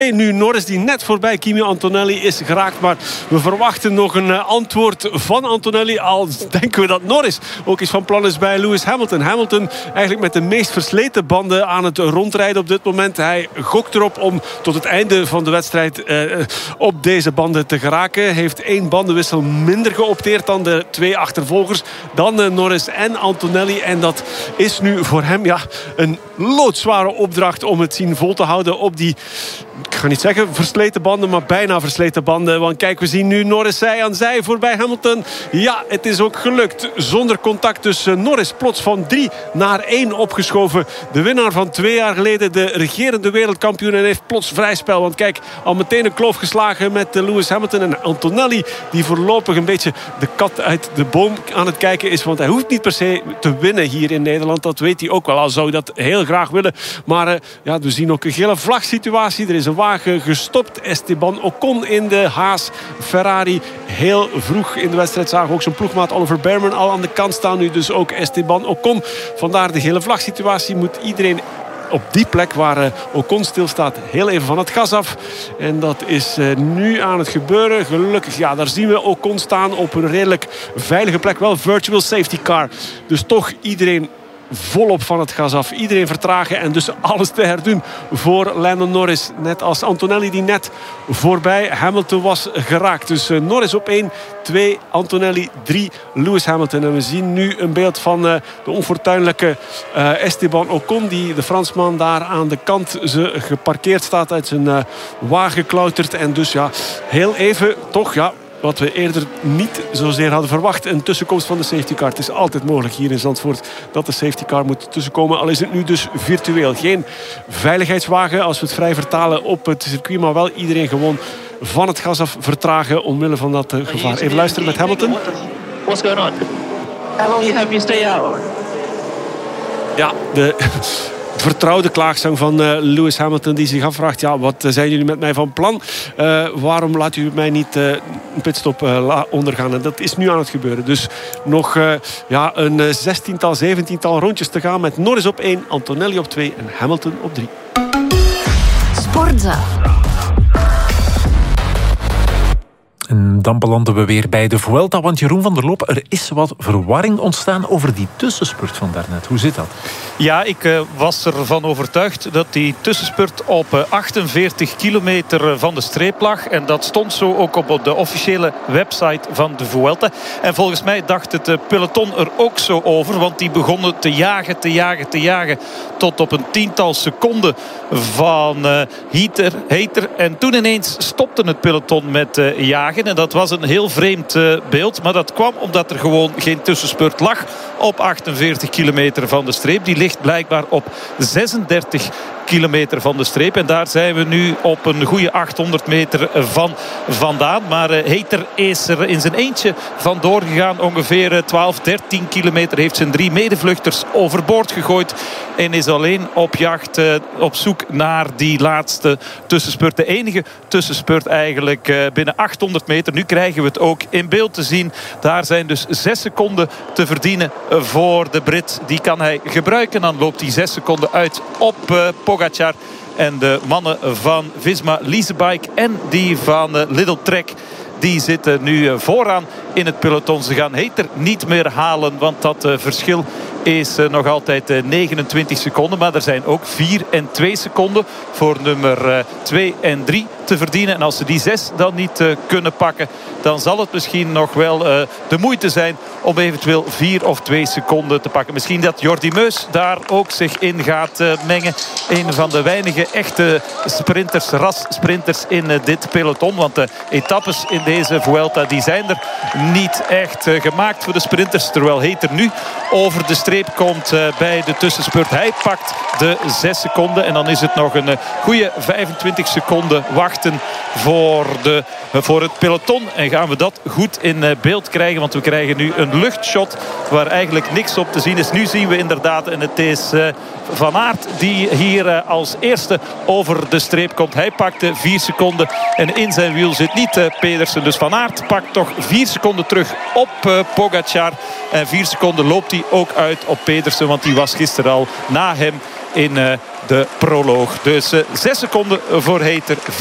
Nu Norris die net voorbij Kimi Antonelli is geraakt. Maar we verwachten nog een antwoord van Antonelli. Al denken we dat Norris ook eens van plan is bij Lewis Hamilton. Hamilton eigenlijk met de meest versleten banden aan het rondrijden op dit moment. Hij gokt erop om tot het einde van de wedstrijd op deze banden te geraken. Heeft 1 bandenwissel minder geopteerd dan de 2 achtervolgers. Dan Norris en Antonelli. En dat is nu voor hem een loodzware opdracht om het zien vol te houden op die... Ik ga niet zeggen versleten banden, maar bijna versleten banden. Want kijk, we zien nu Norris zij aan zij voorbij Hamilton. Ja, het is ook gelukt. Zonder contact, dus Norris plots van 3 naar 1 opgeschoven. De winnaar van 2 jaar geleden, de regerende wereldkampioen. En heeft plots vrij spel. Want kijk, al meteen een kloof geslagen met Lewis Hamilton. En Antonelli, die voorlopig een beetje de kat uit de boom aan het kijken is. Want hij hoeft niet per se te winnen hier in Nederland. Dat weet hij ook wel, al zou hij dat heel graag willen. Maar we zien ook een gele vlagsituatie. Er is een wagen gestopt. Esteban Ocon in de Haas Ferrari. Heel vroeg in de wedstrijd zagen we ook zijn ploegmaat Oliver Bearman al aan de kant staan. Nu dus ook Esteban Ocon. Vandaar de gele vlagsituatie. Moet iedereen op die plek waar Ocon stilstaat heel even van het gas af. En dat is nu aan het gebeuren. Gelukkig, daar zien we Ocon staan op een redelijk veilige plek. Wel virtual safety car. Dus toch iedereen volop van het gas af. Iedereen vertragen en dus alles te herdoen voor Lando Norris. Net als Antonelli die net voorbij Hamilton was geraakt. Dus Norris op 1, 2 Antonelli, 3 Lewis Hamilton. En we zien nu een beeld van de onfortuinlijke Esteban Ocon, die de Fransman daar aan de kant geparkeerd staat, uit zijn wagen klautert. En dus heel even toch wat we eerder niet zozeer hadden verwacht. Een tussenkomst van de safety car. Het is altijd mogelijk hier in Zandvoort dat de safety car moet tussenkomen. Al is het nu dus virtueel. Geen veiligheidswagen als we het vrij vertalen op het circuit. Maar wel iedereen gewoon van het gas af vertragen omwille van dat gevaar. Even luisteren met Hamilton. What's going on? How long you have you stay out? Ja, de vertrouwde klaagzang van Lewis Hamilton, die zich afvraagt, wat zijn jullie met mij van plan? Waarom laat u mij niet een pitstop ondergaan? En dat is nu aan het gebeuren. Dus nog een 16-tal, 17-tal rondjes te gaan met Norris op 1, Antonelli op 2 en Hamilton op 3. Sportza. En dan belanden we weer bij de Vuelta, want Jeroen van der Loop, er is wat verwarring ontstaan over die tussenspurt van daarnet. Hoe zit dat? Ja, ik was ervan overtuigd dat die tussenspurt op 48 kilometer van de streep lag. En dat stond zo ook op de officiële website van de Vuelta. En volgens mij dacht het peloton er ook zo over, want die begonnen te jagen tot op een 10-tal seconden van Heater. En toen ineens stopte het peloton met jagen. En dat was een heel vreemd beeld. Maar dat kwam omdat er gewoon geen tussenspurt lag op 48 kilometer van de streep. Die ligt blijkbaar op 36 kilometer van de streep. En daar zijn we nu op een goede 800 meter van vandaan. Maar Heater is er in zijn eentje vandoor gegaan. Ongeveer 12, 13 kilometer heeft zijn 3 medevluchters overboord gegooid. En is alleen op jacht, op zoek naar die laatste tussenspurt. De enige tussenspurt eigenlijk binnen 800 meter. Nu krijgen we het ook in beeld te zien. Daar zijn dus 6 seconden te verdienen voor de Brit. Die kan hij gebruiken. Dan loopt hij 6 seconden uit op Pogačar. En de mannen van Visma Leasebike en die van Lidl Trek, die zitten nu vooraan in het peloton. Ze gaan Heater niet meer halen, want dat verschil is nog altijd 29 seconden. Maar er zijn ook 4 en 2 seconden voor nummer 2 en 3 te verdienen. En als ze die 6 dan niet kunnen pakken, dan zal het misschien nog wel de moeite zijn om eventueel 4 of 2 seconden te pakken. Misschien dat Jordi Meus daar ook zich in gaat mengen. Een van de weinige echte sprinters, rassprinters in dit peloton. Want de etappes in deze Vuelta, die zijn er niet echt gemaakt voor de sprinters. Terwijl Heater nu over de streep komt bij de tussenspurt. Hij pakt de 6 seconden. En dan is het nog een goede 25 seconden wachten voor het peloton. En gaan we dat goed in beeld krijgen. Want we krijgen nu een luchtshot waar eigenlijk niks op te zien is. Nu zien we inderdaad, en het is Van Aert die hier als eerste over de streep komt. Hij pakte 4 seconden. En in zijn wiel zit niet Pedersen. Dus Van Aert pakt toch 4 seconden terug op Pogačar. En 4 seconden loopt hij ook uit op Pedersen. Want die was gisteren al na hem in de proloog. Dus 6 seconden voor Hayter.